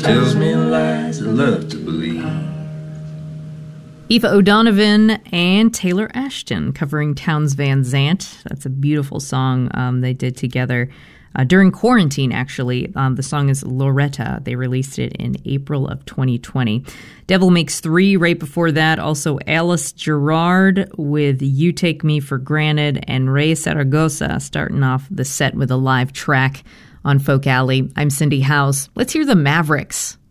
tells me lies I love to believe. Aoife O'Donovan and Taylor Ashton covering Townes Van Zandt. That's a beautiful song they did together during quarantine, actually. The song is Loretta. They released it in April of 2020. Devil Makes Three right before that. Also Alice Gerrard with You Take Me for Granted, and Ray Zaragoza starting off the set with a live track on Folk Alley. I'm Cindy House. Let's hear the Mavericks.